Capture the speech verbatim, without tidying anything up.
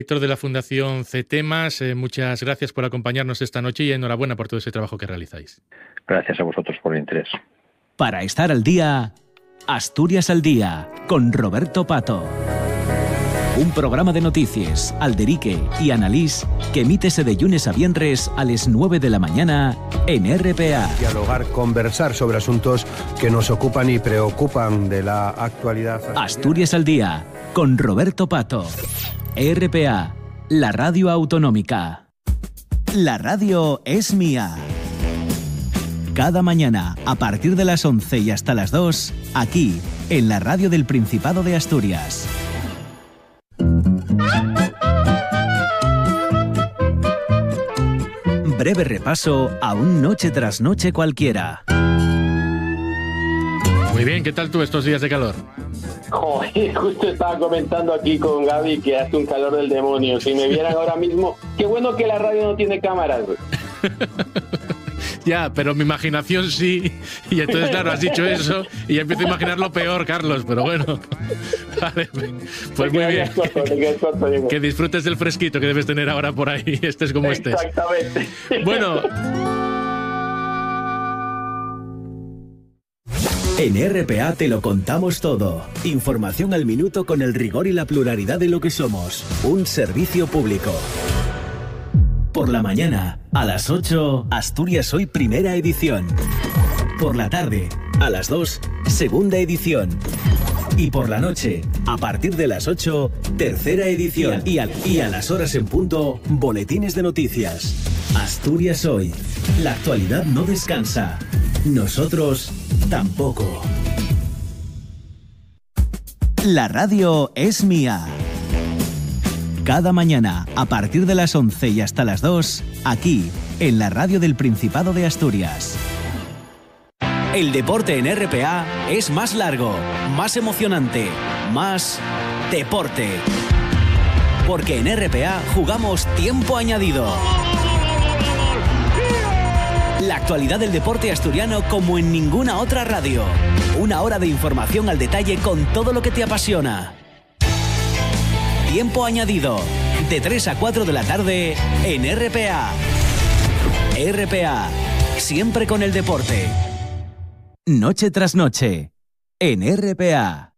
Director de la Fundación CETEMAS, eh, muchas gracias por acompañarnos esta noche y enhorabuena por todo ese trabajo que realizáis. Gracias a vosotros por el interés. Para estar al día, Asturias al Día, con Roberto Pato. Un programa de noticias, alderique y analís que emítese de lunes a viernes a las nueve de la mañana en R P A. Dialogar, conversar sobre asuntos que nos ocupan y preocupan de la actualidad. Asturiana. Asturias al Día, con Roberto Pato. R P A, la radio autonómica. La radio es mía. Cada mañana, a partir de las once y hasta las dos, aquí, en la radio del Principado de Asturias. Breve repaso a un noche tras noche cualquiera. Muy bien, ¿qué tal tú estos días de calor? Joder, justo estaba comentando aquí con Gaby que hace un calor del demonio. Si me vieran ahora mismo, qué bueno que la radio no tiene cámaras. Ya, pero mi imaginación sí. Y entonces, claro, has dicho eso y ya empiezo a imaginar lo peor, Carlos, pero bueno. Vale, pues muy bien. Corto, corto, que disfrutes del fresquito que debes tener ahora por ahí, estés como estés. Exactamente. Bueno. En R P A te lo contamos todo. Información al minuto con el rigor y la pluralidad de lo que somos. Un servicio público. Por la mañana, a las ocho, Asturias Hoy primera edición. Por la tarde, a las dos, segunda edición. Y por la noche, a partir de las ocho, tercera edición. Y a, y a las horas en punto, boletines de noticias. Asturias Hoy. La actualidad no descansa. Nosotros tampoco. La radio es mía. Cada mañana, a partir de las once y hasta las dos, aquí, en la radio del Principado de Asturias. El deporte en R P A es más largo, más emocionante, más deporte. Porque en R P A jugamos tiempo añadido. La actualidad del deporte asturiano como en ninguna otra radio. Una hora de información al detalle con todo lo que te apasiona. Tiempo añadido, de tres a cuatro de la tarde en R P A. R P A, siempre con el deporte. Noche tras noche, en R P A.